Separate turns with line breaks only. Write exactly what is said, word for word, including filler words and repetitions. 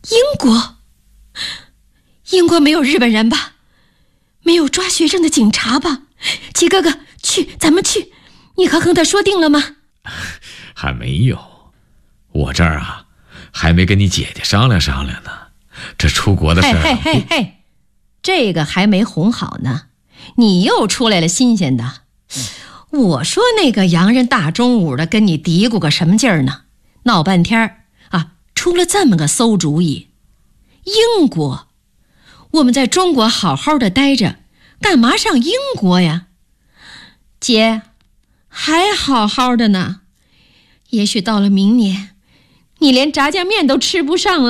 英国？英国没有日本人吧？没有抓学生的警察吧？齐哥哥，去，咱们去。你和亨特说定了吗？
还没有，我这儿啊，还没跟你姐姐商量商量呢。这出国的事儿，
嘿嘿嘿嘿，这个还没哄好呢，你又出来了新鲜的。我说那个洋人大中午的跟你嘀咕个什么劲儿呢？闹半天啊，出了这么个馊主意。英国，我们在中国好好的待着，干嘛上英国呀？姐，还好好的呢，也许到了明年，你连炸酱面都吃不上了。